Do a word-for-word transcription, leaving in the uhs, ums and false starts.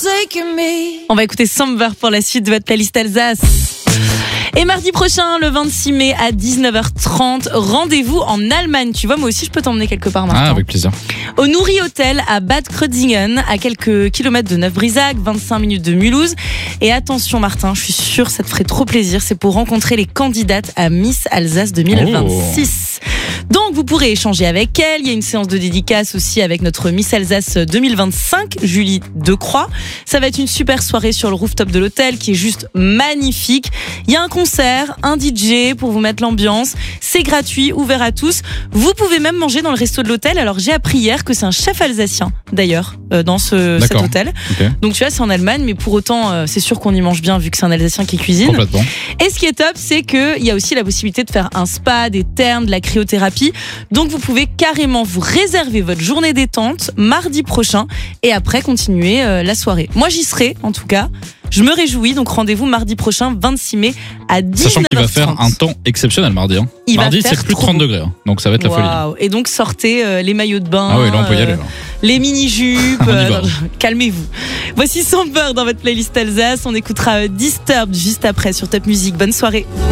forsaken me. On va écouter Somber pour la suite de votre playlist Alsace. Et mardi prochain, le vingt-six mai à dix-neuf heures trente, rendez-vous en Allemagne. Tu vois, moi aussi, je peux t'emmener quelque part, Martin. Ah, avec plaisir. Au Nouri Hotel à Bad Kreuzningen, à quelques kilomètres de Neuf-Brisach, vingt-cinq minutes de Mulhouse. Et attention, Martin, je suis sûre, ça te ferait trop plaisir. C'est pour rencontrer les candidates à Miss Alsace deux mille vingt-six. Oh. Donc, vous pourrez échanger avec elle. Il y a une séance de dédicace aussi avec notre Miss Alsace deux mille vingt-cinq, Julie Decroix. Ça va être une super soirée sur le rooftop de l'hôtel qui est juste magnifique. Il y a un concert, un D J pour vous mettre l'ambiance. C'est gratuit, ouvert à tous. Vous pouvez même manger dans le resto de l'hôtel. Alors, j'ai appris hier que c'est un chef alsacien, d'ailleurs, euh, dans ce, cet hôtel. Okay. Donc, tu vois, c'est en Allemagne, mais pour autant, euh, c'est sûr qu'on y mange bien vu que c'est un Alsacien qui cuisine. Complètement. Et ce qui est top, c'est qu'il y a aussi la possibilité de faire un spa, des thermes, de la cryothérapie. Donc, vous pouvez carrément vous réserver votre journée détente mardi prochain et après continuer euh, la soirée. Moi, j'y serai, en tout cas. Je me réjouis, donc rendez-vous mardi prochain, vingt-six mai, à dix-neuf heures trente. Sachant qu'il va faire un temps exceptionnel mardi. Hein. Il mardi, va c'est plus de trente degrés, hein. Donc ça va être wow. la folie. Et donc sortez euh, les maillots de bain, ah oui, là, on peut y aller, là. Euh, les mini-jupes. euh, non, calmez-vous. Voici Somber dans votre playlist Alsace. On écoutera euh, Disturbed juste après sur Top Music. Bonne soirée.